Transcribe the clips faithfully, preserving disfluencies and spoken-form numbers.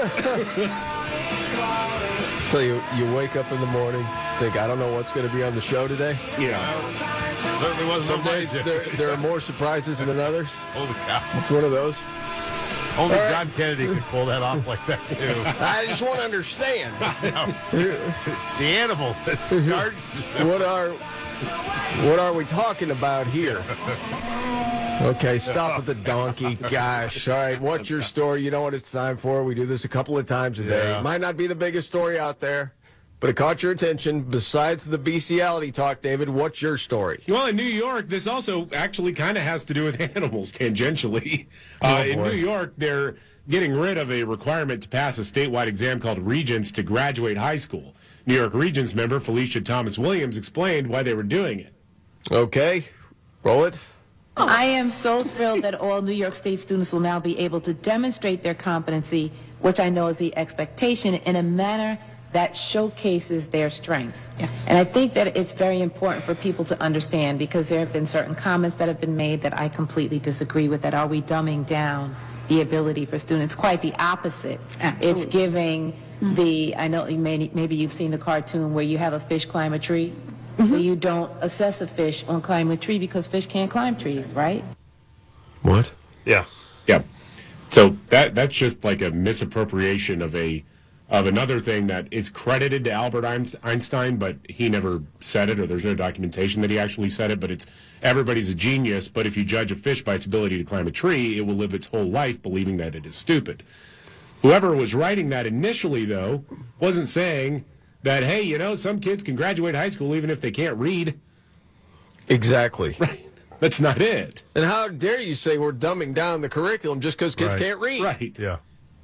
So you, you wake up in the morning, think, I don't know what's going to be on the show today. Yeah. Certainly wasn't Some on my days agenda. there, there are more surprises than others. Holy cow. It's one of those. Only All right. John Kennedy could pull that off like that, too. I just want to understand. It's the animal that's charged. What are what are we talking about here? Okay, stop with the donkey. Gosh. All right, what's your story? You know what it's time for. We do this a couple of times a day. Yeah. It might not be the biggest story out there, but it caught your attention. Besides the bestiality talk, David, what's your story? Well, in New York, this also actually kind of has to do with animals tangentially. Uh, Oh, in boy. New York, they're getting rid of a requirement to pass a statewide exam called Regents to graduate high school. New York Regents member Felicia Thomas Williams explained why they were doing it. Okay, roll it. I am so thrilled that all New York State students will now be able to demonstrate their competency, which I know is the expectation, in a manner that showcases their strengths. Yes. And I think that it's very important for people to understand, because there have been certain comments that have been made that I completely disagree with, that are we dumbing down the ability for students? Quite the opposite. Absolutely. It's giving the, I know you may, maybe you've seen the cartoon where you have a fish climb a tree, where you don't assess a fish on climbing a tree because fish can't climb trees, right? What? Yeah. Yeah. So that that's just like a misappropriation of a of another thing that is credited to Albert Einstein, but he never said it, or there's no documentation that he actually said it. But it's everybody's a genius, but if you judge a fish by its ability to climb a tree, it will live its whole life believing that it is stupid. Whoever was writing that initially, though, wasn't saying that, hey, you know, some kids can graduate high school even if they can't read. Exactly. Right. That's not it. And how dare you say we're dumbing down the curriculum just because kids Right. can't read? Right. Yeah.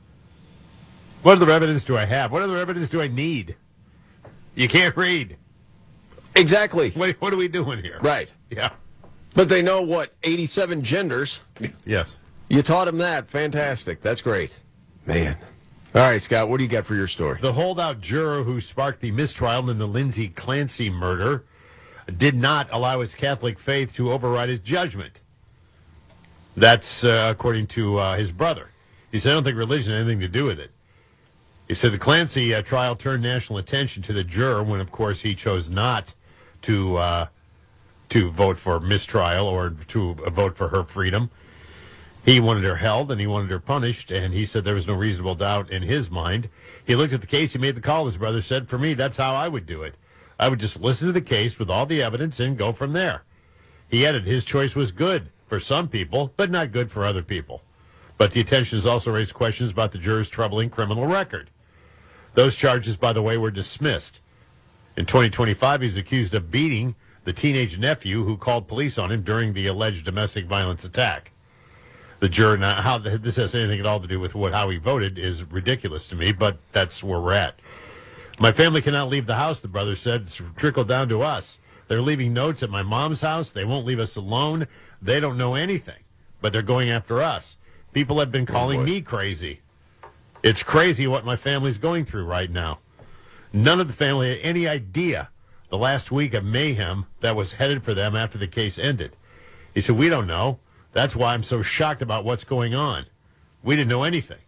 What other evidence do I have? What other evidence do I need? You can't read. Exactly. What, what are we doing here? Right. Yeah. But they know, what, eighty-seven genders? Yes. You taught them that. Fantastic. That's great. Man. All right, Scott, what do you got for your story? The holdout juror who sparked the mistrial in the Lindsay Clancy murder did not allow his Catholic faith to override his judgment. That's uh, according to uh, his brother. He said, I don't think religion had anything to do with it. He said the Clancy uh, trial turned national attention to the juror when, of course, he chose not to uh, to vote for mistrial or to uh, vote for her freedom. He wanted her held and he wanted her punished, and he said there was no reasonable doubt in his mind. He looked at the case, he made the call, his brother said, for me, that's how I would do it. I would just listen to the case with all the evidence and go from there. He added his choice was good for some people, but not good for other people. But the attention has also raised questions about the juror's troubling criminal record. Those charges, by the way, were dismissed. In twenty twenty-five, he's accused of beating the teenage nephew who called police on him during the alleged domestic violence attack. The juror, now, how this has anything at all to do with what how he voted is ridiculous to me, but that's where we're at. My family cannot leave the house, the brother said. It's trickled down to us. They're leaving notes at my mom's house. They won't leave us alone. They don't know anything, but they're going after us. People have been calling boy. me crazy. It's crazy what my family's going through right now. None of the family had any idea the last week of mayhem that was headed for them after the case ended. He said, we don't know. That's why I'm so shocked about what's going on. We didn't know anything.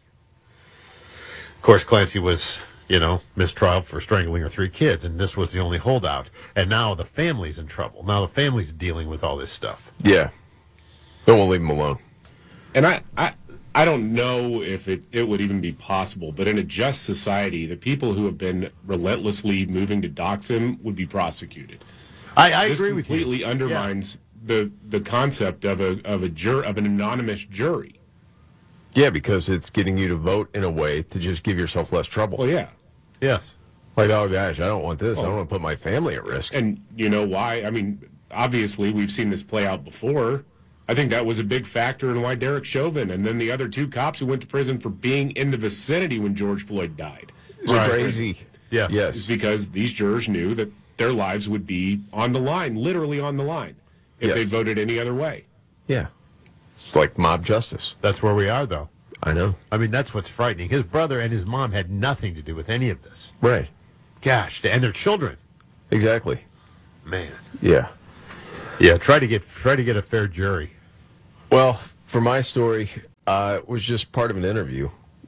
Of course, Clancy was, you know, mistrial for strangling her three kids, and this was the only holdout. And now the family's in trouble. Now the family's dealing with all this stuff. Yeah. Don't want to leave them alone. And I, I, I don't know if it, it would even be possible, but in a just society, the people who have been relentlessly moving to dox him would be prosecuted. I, I This agree with you. completely undermines the the concept of a of a jur of an anonymous jury. Yeah, because it's getting you to vote in a way to just give yourself less trouble. Well, yeah. Yes. Like, oh, gosh, I don't want this. I don't want to put my family at risk. And you know why? I mean, obviously, we've seen this play out before. I think that was a big factor in why Derek Chauvin and then the other two cops who went to prison for being in the vicinity when George Floyd died. It's Right. crazy. Yeah. Is Yes. because these jurors knew that their lives would be on the line, literally on the line, if Yes. they voted any other way. Yeah. It's like mob justice. That's where we are, though. I know. I mean, that's what's frightening. His brother and his mom had nothing to do with any of this. Right. Gosh, and their children. Exactly. Man. Yeah. Yeah, try to get try to get a fair jury. Well, for my story, uh, it was just part of an interview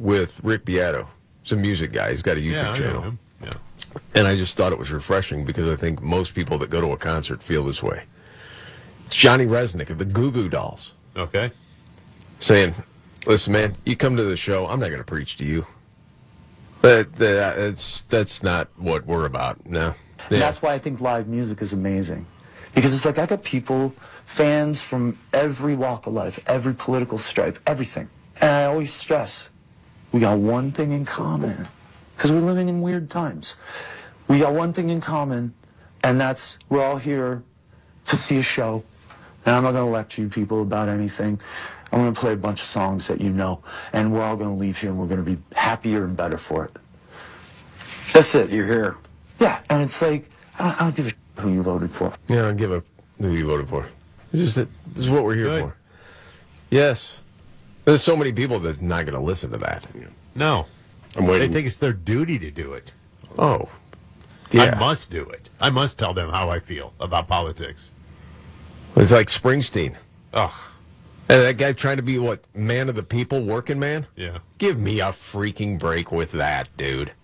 with Rick Beato. He's a music guy. He's got a YouTube Yeah, I know channel. him. Yeah. And I just thought it was refreshing because I think most people that go to a concert feel this way. It's Johnny Resnick of the Goo Goo Dolls Okay. saying, listen, man, you come to the show, I'm not going to preach to you. But uh, it's, that's not what we're about, no. And that's why I think live music is amazing. Because it's like I got people, fans from every walk of life, every political stripe, everything. And I always stress, we got one thing in common. Because we're living in weird times. We got one thing in common, and that's we're all here to see a show. And I'm not going to lecture you people about anything. I'm going to play a bunch of songs that you know, and we're all going to leave here, and we're going to be happier and better for it. That's it. You're here. Yeah, and it's like, I don't, I don't give a shit who you voted for. Yeah, I don't give a who you voted for. It's just that this is what we're here Good. for. Yes. There's so many people that are not going to listen to that. No. I'm They waiting. think it's their duty to do it. Oh. Yeah. I must do it. I must tell them how I feel about politics. It's like Springsteen. Ugh. And that guy trying to be, what, man of the people, working man? Yeah. Give me a freaking break with that, dude.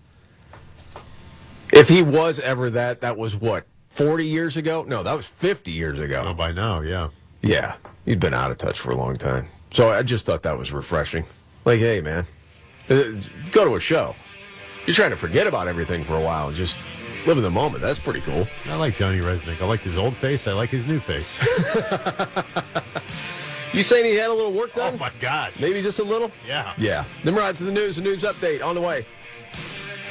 If he was ever that, that was what, forty years ago? No, that was fifty years ago. Oh, by now, yeah. Yeah, he'd been out of touch for a long time. So I just thought that was refreshing. Like, hey, man, uh, go to a show. You're trying to forget about everything for a while and just live in the moment. That's pretty cool. I like Johnny Resnick. I like his old face. I like his new face. You saying he had a little work done? Oh, my God. Maybe just a little? Yeah. Yeah. Nimrod's the news, a news update on the way.